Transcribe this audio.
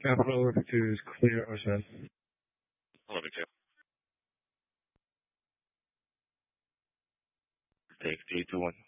Capital Order 2 is clear, Ocean. Order 2. Take 3 to 1.